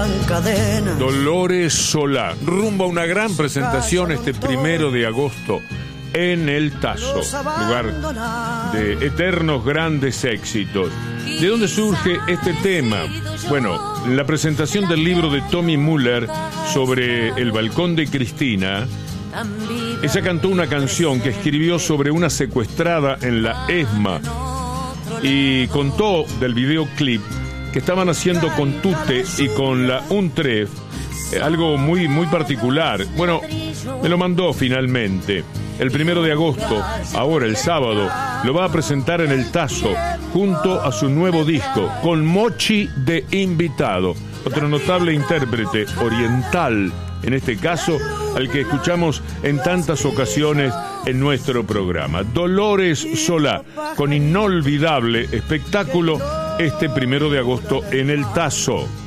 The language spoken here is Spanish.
Dolores Solá, rumbo a una gran presentación este 1 de agosto en el Tazo, lugar de eternos grandes éxitos. ¿De dónde surge este tema? Bueno, la presentación del libro de Tommy Müller sobre el balcón de Cristina. Ella cantó una canción que escribió sobre una secuestrada en la ESMA y contó del videoclip que estaban haciendo con Tute y con la UNTREF, algo muy, muy particular. Bueno, me lo mandó finalmente. El 1 de agosto, ahora el sábado, lo va a presentar en el Tazo, junto a su nuevo disco, con Mochi de invitado, otro notable intérprete oriental, en este caso, al que escuchamos en tantas ocasiones en nuestro programa. Dolores Solá, con inolvidable espectáculo este 1 de agosto en el Tazo.